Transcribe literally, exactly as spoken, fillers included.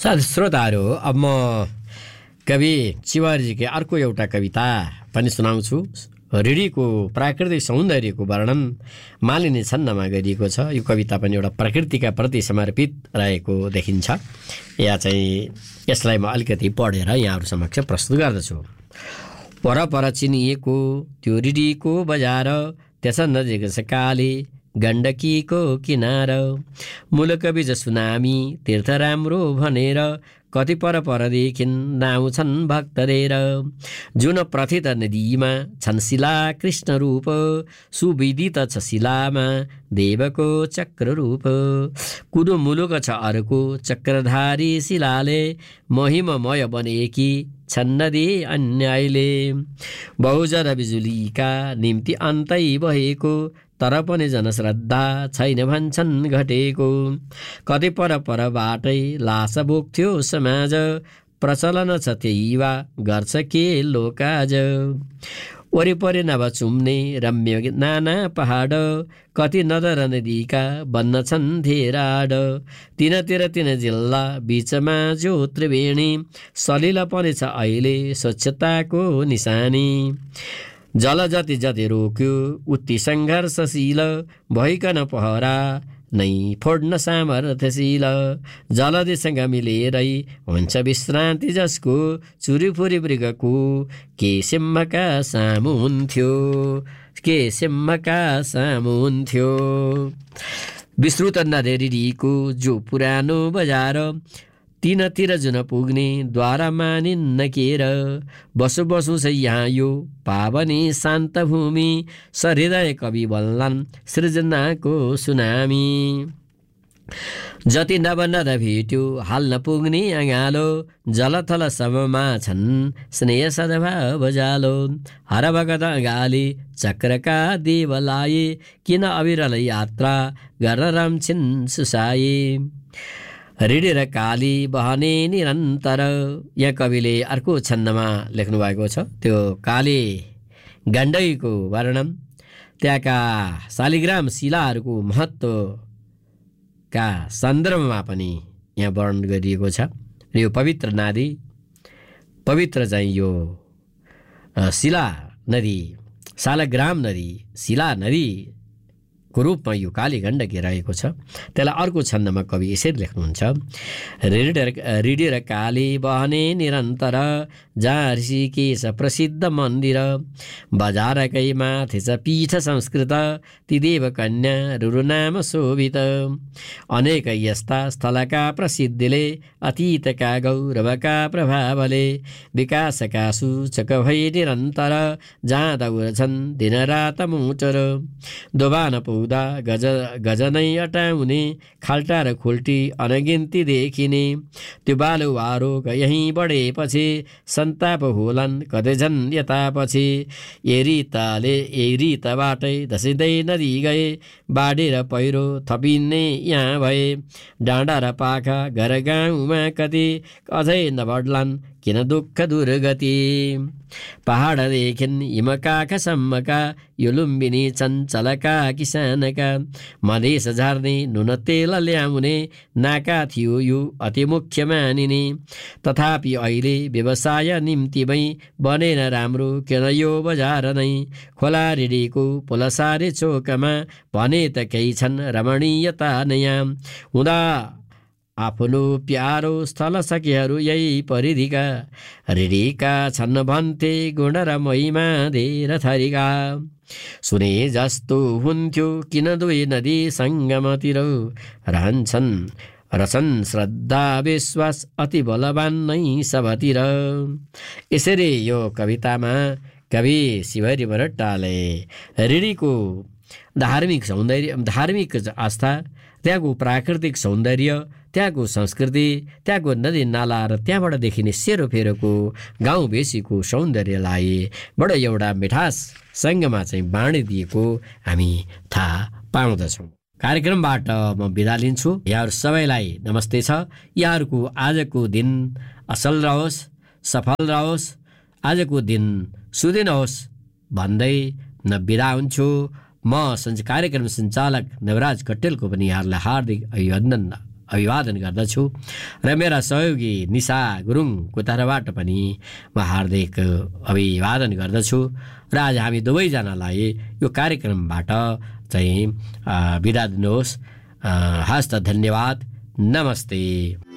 साथी श्रोताहरू, अब म कवि चिवारीजीकै अर्को एउटा कविता पनि सुनाउँछु। ऋषिको प्राकृतिक सौन्दर्यको वर्णन मालिनी छन्दमा गरिएको छ। यो कविता पनि एउटा प्रकृतिका प्रति समर्पित रहेको देखिन्छ। या चाहिँ यसलाई म अलिकति पढेर यहाँहरू समक्ष प्रस्तुत गर्दछु। परपर चिनिएको त्यो ऋषिको बजार, त्यस नजिक छ काली गण्डकीको किनार। मुलक बीज सुनामी तीर्थ राम्रो भनेर, कति पर परदेखिन् नाउँछन् भक्तरेर। जुन प्रथित नदीमा छन् शिला कृष्ण रूप, सुविदित छ शिलामा देवको चक्र रूप। कुनो मुलुक छ अर्को चक्रधारी शिलाले, महिममय बनेकी छन् नदी अन्यायले। बहुजन बिजुलीका निम्ति अन्तै भएको, तर पनि जनश्रद्धा छैन भन्छन् घटेको। कति पर परबाटै लास बोक्थ्यो समाज, प्रचलन छ त्यही वा गर्छ के लोकाज। वरिपरि नभ चुम्ने रम्य नाना पहाड, कति नदर नदीका बन्न छन् धेराड। तिनतिर तिन जिल्ला बीचमा जो त्रिवेणी, सलिल पनि छ अहिले स्वच्छताको निशानी। जल जति जति रोक्यो उति सङ्घर्षशील, भइकन पहरा नै फोड्न सामर्थ्यशील। जलदिसँग मिलेरै हुन्छ विश्रान्ति जसको, चुरीफुरी मृगको के सिंहका सामु हुन्थ्यो, के सिंहका सामु हुन्थ्यो। विस्तृत नदेरीको जो पुरानो बजार, तीनतिर जुन पुग्ने द्वारा मानिन्न केर। बसो बसो छ यहाँ यो पावनी शान्त भूमि, सहृदय कवि बल्लान् सृजनाको सुनामी। जति नव नद भेट्यो हाल्न पुग्ने अँगालो, जलथल सबमा छन् स्नेह सद्भाव जालो। हर भगत अँगाली चक्रका देवलाए, किन अविरल यात्रा गर्न रम्छिन् सुसाए। ऋषि र काली बहने निरन्तर, यहाँ कविले अर्को छन्दमा लेख्नु भएको छ। त्यो काली गण्डकीको वर्णन, त्यहाँका शालिग्राम शिलाहरूको महत्त्वका सन्दर्भमा पनि यहाँ वर्णन गरिएको छ। र यो पवित्र नदी, पवित्र चाहिँ यो शिला नदी, शालग्राम नदी, शिला नदी को रूपमा यो काली गण्डकी रहेको छ। त्यसलाई अर्को छन्दमा कवि यसरी लेख्नुहुन्छ। ऋषि र काली बहने निरन्तर, जहाँ ऋषिकेश प्रसिद्ध मन्दिर। बजारकै माथि छ पीठ संस्कृत, ती देव कन्या रुरु नाम शोभित। अनेक यस्ता स्थलका प्रसिद्धिले, अतीतका गौरवका प्रभावले, विकासका सूचक भई निरन्तर, जहाँ दौडछन् दिनरात मोटर। दोभान पुग्दा गज गजनै अटाउने, खाल्टा र खुल्टी अनगिन्ती देखिने। त्यो बालुवारो यहीँ बढेपछि, सन्ताप होलान् कतै झन् यतापछि। एरिताले एरिताबाटै धसिँदै नदी गए, बाढी र पहिरो थपिने यहाँ भए। डाँडा र पाखा घर गाउँमा कति, अझै नबढ्लान् किन दुःख दुर्गति। पहाडदेखिन् हिमकाखसम्मका, यो लुम्बिनी चञ्चलका किसानका। मधेस झार्ने नुन तेल ल्याउने, नाका थियो यो अति मुख्य मानिने। तथापि अहिले व्यवसाय निम्तिमै बनेन राम्रो किन यो बजार नै। खोला ऋषिको पुलसारे चोकमा, भने त केही छन् रमणीयता नयाँ। हुँदा आफ्नो प्यारो स्थल सखीहरू यही परिधिका, ऋषिका छन् भन्थे गुण र महिमा धेर थरीका। सुने जस्तो हुन्थ्यो किन दुई नदी सङ्गमतिर, रहन्छन् रचन श्रद्धा विश्वास अति बलवान नै सबतिर। यसरी यो कवितामा कवि शिवहरि बरट्टाले ऋषिको धार्मिक सौन्दर्य, धार्मिक आस्था, त्यहाँको प्राकृतिक सौन्दर्य, त्यहाँको संस्कृति, त्यहाँको नदी नाला र त्यहाँबाट देखिने सेरोफेरोको गाउँ बेसीको सौन्दर्यलाई बडो एउटा मिठाससँगमा चाहिँ बाँडिदिएको हामी थाहा पाउँदछौँ। कार्यक्रमबाट म बिदा लिन्छु। यहाँहरू सबैलाई नमस्ते छ। यहाँहरूको आजको दिन असल रहोस्, सफल रहोस्, आजको दिन सुदिन होस् भन्दै न बिदा हुन्छु। म कार्यक्रम सञ्चालक नवराज कट्टेलको पनि यहाँहरूलाई हार्दिक अभिनन्दन अभिवादन गर्दछु र मेरा सहयोगी निशा गुरुङको तर्फबाट पनि म हार्दिक अभिवादन गर्दछु र आज हामी दुवैजनालाई यो कार्यक्रमबाट चाहिँ बिदा दिनुहोस्। हस्त धन्यवाद, नमस्ते।